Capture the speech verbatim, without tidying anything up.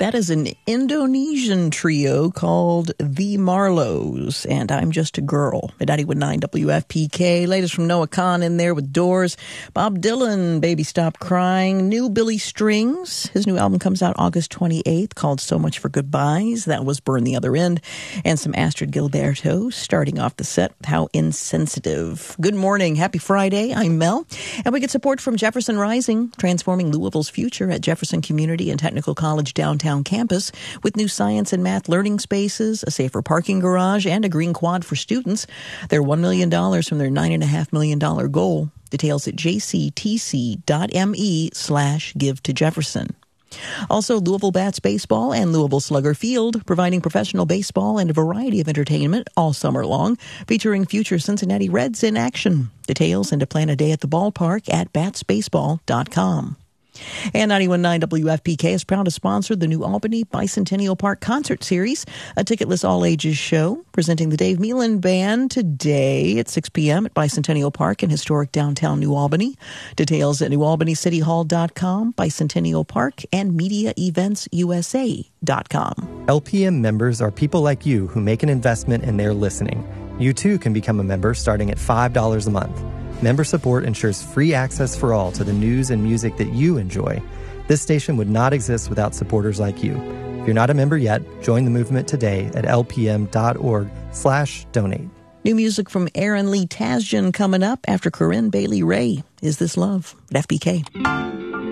That is an Indonesian trio called The Marlows, and I'm Just a Girl at ninety-one point nine W F P K. Latest from Noah Kahan in there with Doors. Bob Dylan, Baby Stop Crying. New Billy Strings. His new album comes out August twenty-eighth called So Much for Goodbyes. That was Burn the Other End. And some Astrid Gilberto starting off the set with How Insensitive. Good morning. Happy Friday. I'm Mel. And we get support from Jefferson Rising, transforming Louisville's future at Jefferson Community and Technical College downtown campus with new science and math learning spaces, a safer parking garage, and a green quad for students. They're one million dollars from their nine point five million dollars goal. Details at jctc.me slash give to Jefferson. Also, Louisville Bats Baseball and Louisville Slugger Field, providing professional baseball and a variety of entertainment all summer long, featuring future Cincinnati Reds in action. Details and to plan a day at the ballpark at bats baseball dot com. And ninety-one point nine W F P K is proud to sponsor the New Albany Bicentennial Park Concert Series, a ticketless all-ages show presenting the Dave Meelan Band today at six p.m. at Bicentennial Park in historic downtown New Albany. Details at new albany city hall dot com, Bicentennial Park, and media events u s a dot com. L P M members are people like you who make an investment in their listening. You too can become a member starting at five dollars a month. Member support ensures free access for all to the news and music that you enjoy. This station would not exist without supporters like you. If you're not a member yet, join the movement today at lpm.org slash donate. New music from Aaron Lee Tasjan coming up after Corinne Bailey Ray. Is This Love at F B K.